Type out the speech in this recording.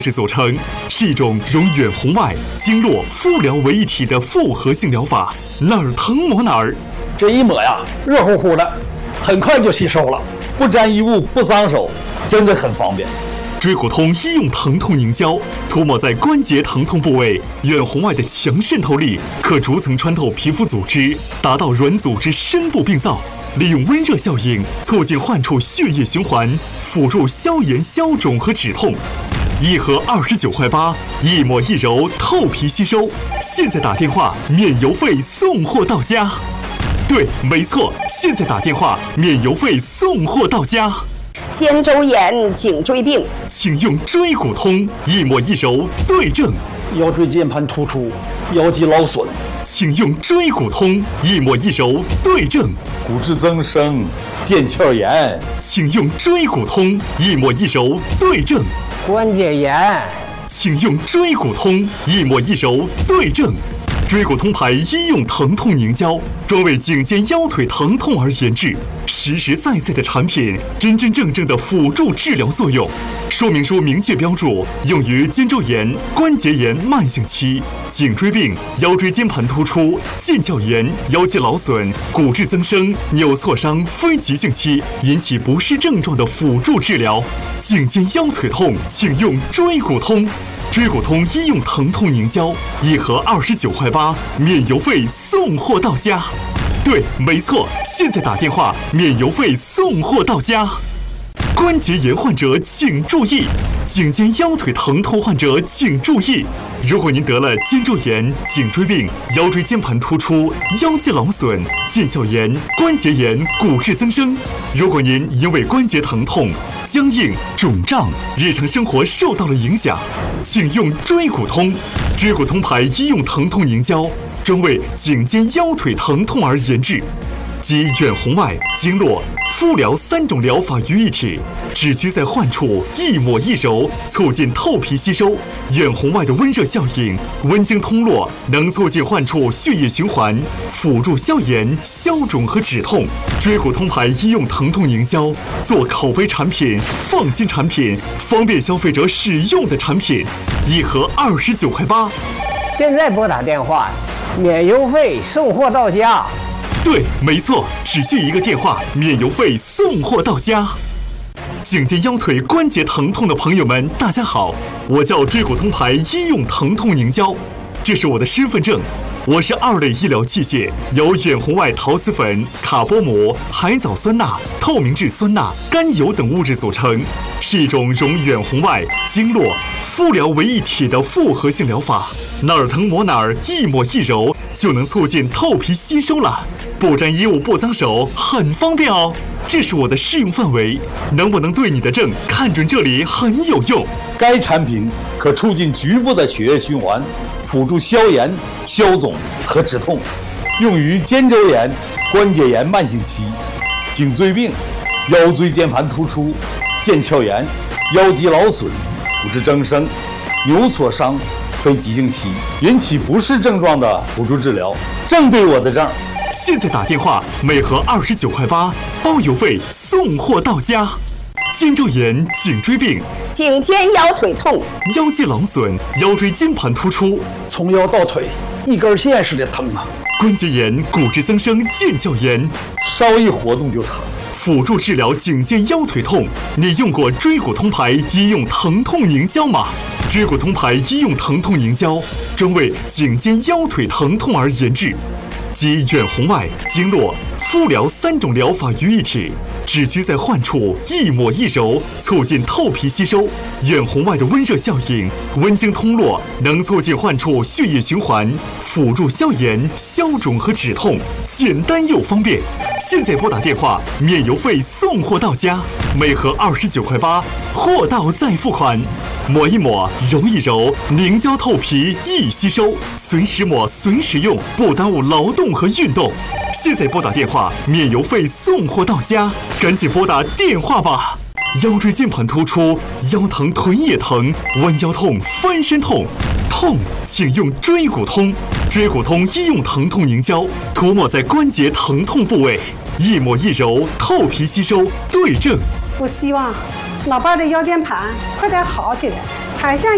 是组成，是一种融远红外、经络、敷疗为一体的复合性疗法，哪儿疼抹哪儿。 这一抹呀，热乎乎的，很快就吸收了，不沾衣物，不脏手，真的很方便。 椎骨通医用疼痛凝胶涂抹在关节疼痛部位，远红外的强渗透力可逐层穿透皮肤组织，达到软组织深部病灶，利用温热效应促进患处血液循环，辅助消炎消肿和止痛。一盒29块8，一抹一揉，透皮吸收。现在打电话免邮费送货到家。对，没错，现在打电话免邮费送货到家。 肩周炎、颈椎病， 请用椎骨通，一抹一揉对症。 腰椎间盘突出、腰肌劳损， 请用椎骨通，一抹一揉对症。 骨质增生、腱鞘炎， 请用椎骨通，一抹一揉对症。 关节炎， 请用椎骨通，一抹一揉对症。椎骨通牌医用疼痛凝胶，专为颈肩腰腿疼痛而研制，实实在在的产品，真真正正的辅助治疗作用。说明书明确标注，用于肩周炎、关节炎慢性期、颈椎病、腰椎间盘突出、腱鞘炎、腰肌劳损、骨质增生、扭挫伤非急性期引起不适症状的辅助治疗。颈肩腰腿痛，请用椎骨通。椎骨通医用疼痛凝胶，一盒29块8，免邮费送货到家。对，没错，现在打电话免邮费送货到家。关节炎患者请注意，颈肩腰腿疼痛患者请注意。如果您得了肩周炎、颈椎病、腰椎间盘突出、腰肌劳损、腱鞘炎、关节炎、骨质增生，如果您因为关节疼痛、僵硬、肿胀，日常生活受到了影响，请用椎骨通。椎骨通牌医用疼痛凝胶，专为颈肩腰腿疼痛而研制，集远红外、经络、敷疗3种疗法于一体，只需在患处一抹一揉，促进透皮吸收。远红外的温热效应，温经通络，能促进患处血液循环，辅助消炎、消肿和止痛。椎骨通牌医用疼痛凝胶，做口碑产品、放心产品、方便消费者使用的产品，一盒29块8。 现在拨打电话，免邮费送货到家。 对，没错，只需一个电话，免邮费送货到家。颈肩腰腿关节疼痛的朋友们，大家好，我叫椎骨通牌医用疼痛凝胶，这是我的身份证。我是2类医疗器械，由远红外陶瓷粉、卡波膜、海藻酸钠、透明质酸钠、甘油等物质组成，是一种融远红外、经络、敷疗为一体的复合性疗法。哪儿疼抹哪儿，一抹一揉就能促进透皮吸收了，不沾衣物不脏手，很方便哦。这是我的适用范围，能不能对你的症看准这里很有用。 该产品可促进局部的血液循环，辅助消炎、消肿和止痛，用于肩周炎、关节炎慢性期、颈椎病、腰椎间盘突出、腱鞘炎、腰肌劳损、骨质增生、扭挫伤非急性期引起不适症状的辅助治疗，正对我的症。 现在打电话，每盒29块8，包邮费送货到家。肩周炎、颈椎病、 颈肩腰腿痛、 腰肌劳损、腰椎间盘突出， 从腰到腿一根线似的疼啊！ 关节炎、骨质增生、腱鞘炎， 稍一活动就疼。 辅助治疗颈肩腰腿痛，你用过椎骨通牌医用疼痛凝胶吗？椎骨通牌医用疼痛凝胶，专为颈肩腰腿疼痛而研制，集远红外、经络、敷疗3种疗法于一体，只需在患处一抹一揉，促进透皮吸收。远红外的温热效应，温经通络，能促进患处血液循环，辅助消炎、消肿和止痛，简单又方便。现在拨打电话，免邮费送货到家，每盒29块8，货到再付款。抹一抹，揉一揉，凝胶透皮易吸收，随时抹随时用，不耽误劳动和运动。现在拨打电话，免邮费送货到家，赶紧拨打电话吧。腰椎间盘突出，腰疼腿也疼，弯腰痛、翻身痛，痛请用椎骨通。椎骨通医用疼痛凝胶，涂抹在关节疼痛部位，一抹一揉，透皮吸收，对症。 我希望老伴的腰间盘快点好起来，还像